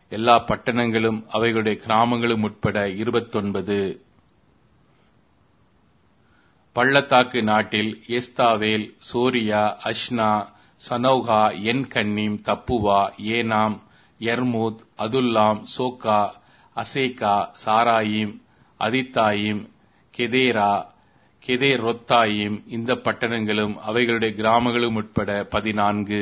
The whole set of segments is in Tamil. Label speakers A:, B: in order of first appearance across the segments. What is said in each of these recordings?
A: எல்லா பட்டணங்களும் அவைகளுடைய கிராமங்களும் உட்பட 29. பள்ளத்தாக்கு நாட்டில் எஸ்தாவேல், சோரியா, அஷ்னா, சனௌகா, என்கன்னீம், தப்புவா, ஏனாம், யர்மூத், அதுல்லாம், சோக்கா, அசேக்கா, சாராயிம், அதித்தாயிம், கெதேரா, கெதேரொத்தாயிம் இந்த பட்டணங்களும் அவைகளுடைய கிராமங்களும் உட்பட 14.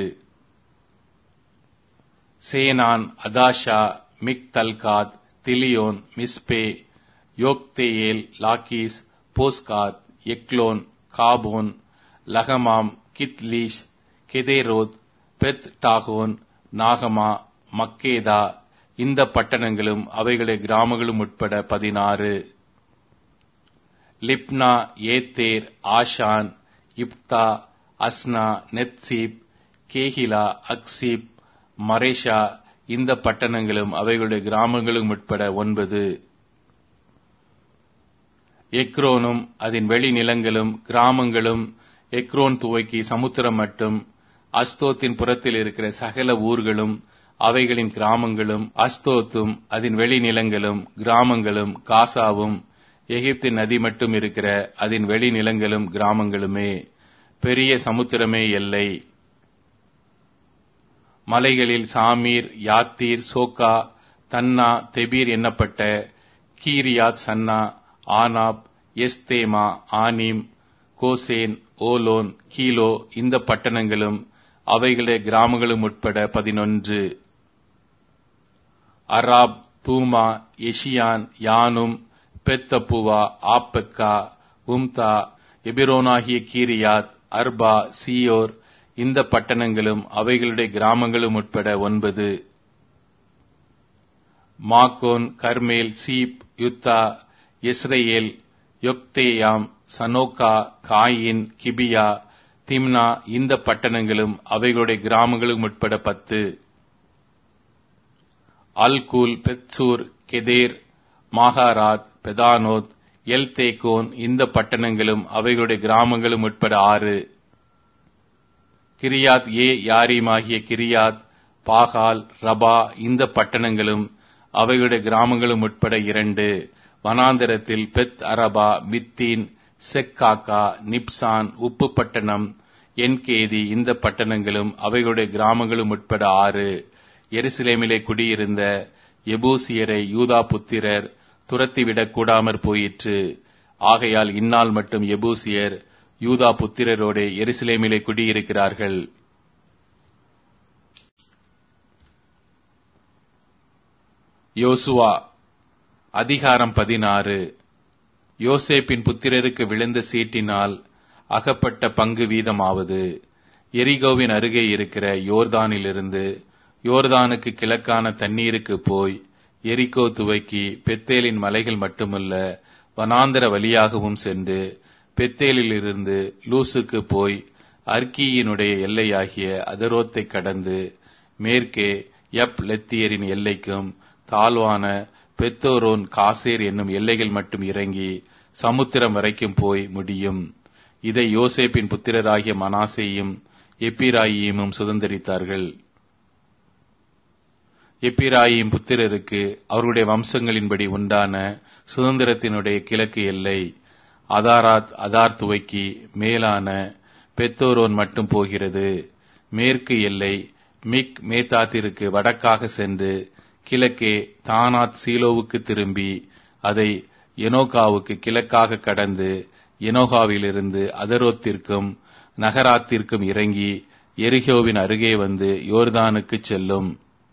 A: சேனான், அதாஷா, மிக்தல்காத், திலியோன், மிஸ்பே, யோக்தேயேல், லாக்கீஸ், போஸ்காத், எக்லோன், காபோன், லகமாம், கித்லீஷ், கெதேரோத், பெத் டாகோன், நாகமா, மக்கேதா இந்த பட்டணங்களும் அவைகளுடைய கிராமங்களும் உட்பட 16. லிப்னா, ஏத்தேர், ஆஷான், இப்தா, அஸ்னா, நெத்சீப், கேஹிலா, அக்சீப், மரேஷா இந்த பட்டணங்களும் அவைகளுடைய கிராமங்களும் உட்பட 9. எக்ரோனும் அதன் வெளிநிலங்களும் கிராமங்களும், எக்ரோன் துவக்கி சமுத்திரம் மட்டும், அஸ்தோத்தின் புறத்தில் இருக்கிற சகல ஊர்களும் அவைகளின் கிராமங்களும், அஸ்தோத்தும் அதன் வெளிநிலங்களும் கிராமங்களும், காசாவும் எகிப்தின் நதி மட்டும் இருக்கிற அதன் வெளிநிலங்களும் கிராமங்களுமே. பெரிய சமுத்திரமே எல்லை. மலைகளில் சாமீர், யாத்தீர், சோக்கா, தன்னா, தெபீர் என்னப்பட்ட கீரியாத் சன்னா, ஆனாப், எஸ்தேமா, ஆனீம், கோசேன், ஓலோன், கீலோ இந்த பட்டணங்களும் அவைகளுடைய கிராமங்களும் உட்பட 11. அராப், தூமா, எஷியான், யானும், பெத்தப்புவா, ஆப்பெக்கா, உம்தா, எபிரோனாகிய கீரியாத், அர்பா, சீயோர் இந்த பட்டணங்களும் அவைகளுடைய கிராமங்களும் உட்பட 9. மாக்கோன், கர்மேல், cheap, Juttah, Israel, யொக்தேயாம், சனோகா, coin, கிபியா, Timna இந்த பட்டணங்களும் அவைகளுடைய கிராமங்களும் உட்பட 10. அல்கூல், பெத்சூர், கெதேர், மாகாராத், பெதானோத், எல்தேகோன் இந்த பட்டணங்களும் அவைகளுடைய கிராமங்களும் உட்பட 6. கிரியாத் ஏ யாரீமாகிய கிரியாத், பாகால், ரபா இந்த பட்டணங்களும் அவைகளுடைய கிராமங்களும் உட்பட 2. வனாந்தரத்தில் பெத் அரபா, மித்தீன், செக்காக்கா, நிப்சான், உப்பு பட்டணம், என்கேதி இந்த பட்டணங்களும் அவைகளுடைய கிராமங்களும் உட்பட 6. எருசலேமிலே குடியிருந்த எபூசியரை யூதா புத்திரர் துரத்திவிடக் கூடாமற் போயிற்று. ஆகையால் இந்நாள் மட்டும் எபூசியர் யூதா புத்திரரோடு எருசலேமிலே குடியிருக்கிறார்கள். யோசுவா அதிகாரம் 16. யோசேப்பின் புத்திரருக்கு விழுந்த சீட்டினால் அகப்பட்ட பங்கு வீதமாவது, எரிகோவின் அருகே இருக்கிற யோர்தானிலிருந்து யோர்தானுக்கு கிழக்கான தண்ணீருக்கு போய் எரிகோ துவக்கி பெத்தேலின் மலைகள் மட்டுமல்ல வனாந்தர வழியாகவும் சென்று பெத்தேலிலிருந்து லூசுக்கு போய் அர்கியினுடைய எல்லையாகிய அதரோத்தை கடந்து மேற்கே யப் லெத்தியரின் எல்லைக்கும் தாழ்வான பெத்தோரோன் காசேர் என்னும் எல்லைகள் மட்டும் இறங்கி சமுத்திரம் வரைக்கும் போய் முடியும். இதை யோசேப்பின் புத்திரராகிய மனாசேயும் எப்பிராயீமும் சுதந்தரித்தார்கள். எப்பிராயீம் புத்திரருக்கு அவருடைய வம்சங்களின்படி உண்டான சுதந்திரத்தினுடைய கிழக்கு எல்லை அதாராத் அதார் துவக்கி மேலான பெத்தோரோன் மட்டும் போகிறது. மேற்கு எல்லை மிக் மேத்தாத்திற்கு வடக்காக சென்று கிழக்கே தானாத் சீலோவுக்கு திரும்பி அதை எனோகாவுக்கு கிழக்காக கடந்து எனோகாவிலிருந்து அதரோத்திற்கும் நகராத்திற்கும் இறங்கி எரிகோவின் அருகே வந்து யோர்தானுக்கு செல்லும்.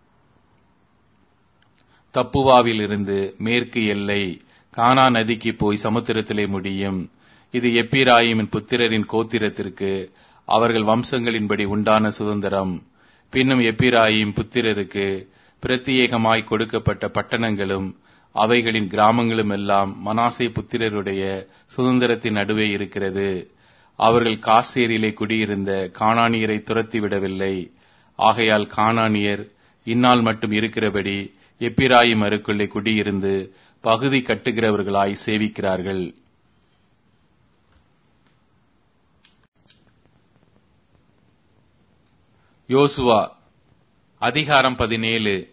A: தப்புவாவிலிருந்து மேற்கு எல்லை கானா நதிக்கு போய் சமுத்திரத்திலே முடியும். இது எப்பிராயிமின் புத்திரரின் கோத்திரத்திற்கு அவர்கள் வம்சங்களின்படி உண்டான சுதந்திரம். பின்னும் எப்பிராயிம் புத்திரருக்கு பிரத்தியேகமாய் கொடுக்கப்பட்ட பட்டணங்களும் அவைகளின் கிராமங்களும் எல்லாம் மனாசே புத்திரருடைய சுதந்திரத்தின் நடுவே இருக்கிறது. அவர்கள் காசேரிலே குடியிருந்த கானானியரை துரத்திவிடவில்லை. ஆகையால் கானானியர் இந்நாள் மட்டும் இருக்கிறபடி எப்பிராயிம் அருக்குள்ளே குடியிருந்து பகுதி கட்டுகிறவர்களாய் சேவிக்கிறார்கள். யோசுவா அதிகாரம் 17.